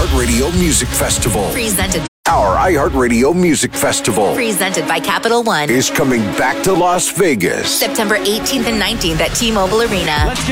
iHeartRadio Music Festival. Our iHeartRadio Music Festival Presented by Capital One is coming back to Las Vegas. September 18th and 19th at T-Mobile Arena.